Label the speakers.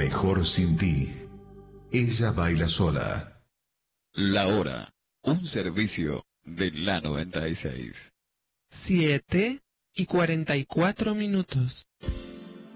Speaker 1: Mejor sin ti. Ella baila sola.
Speaker 2: La hora. Un servicio de la 96.
Speaker 3: 7:44.